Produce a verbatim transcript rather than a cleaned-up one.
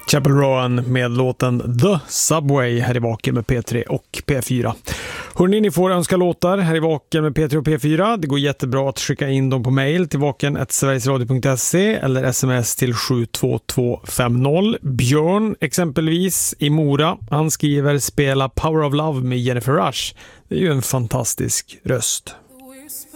Chapel Rowan med låten The Subway här i Vaken med P tre och P fyra. Hörrni, ni får önska låtar här i Vaken med P tre och P fyra. Det går jättebra att skicka in dem på mail till vaken snabel-a sverigesradio punkt se eller sms till sju två två fem noll. Björn exempelvis i Mora, han skriver spela Power of Love med Jennifer Rush. Det är ju en fantastisk röst.